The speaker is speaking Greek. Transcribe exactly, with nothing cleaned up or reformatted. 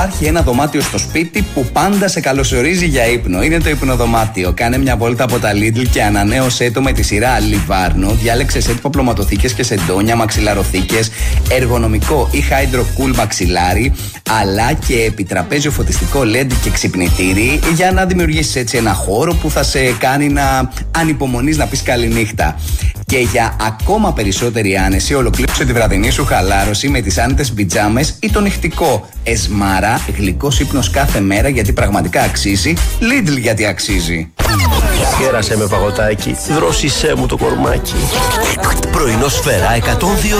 Υπάρχει ένα δωμάτιο στο σπίτι που πάντα σε καλωσορίζει για ύπνο. Είναι το υπνοδωμάτιο. Κάνε μια βόλτα από τα Lidl και ανανέωσέ το με τη σειρά Livarno. Διάλεξε σετ παπλωματοθήκες και σεντόνια, μαξιλαροθήκες, εργονομικό ή Hydro Cool μαξιλάρι, αλλά και επιτραπέζιο φωτιστικό ελ ι ντι και ξυπνητήρι, για να δημιουργήσεις έτσι ένα χώρο που θα σε κάνει να ανυπομονείς να πεις καληνύχτα. Και για ακόμα περισσότερη άνεση, ολοκλήρωσε τη βραδινή σου χαλάρωση με τις άνετες πιτζάμες ή το νυχτικό. Εσμάρα, γλυκός ύπνος κάθε μέρα γιατί πραγματικά αξίζει. Lidl γιατί αξίζει. Κέρασε με παγωτάκι, δρόσισέ μου το κορμάκι. Πρωινό Σφαίρα εκατόν δύο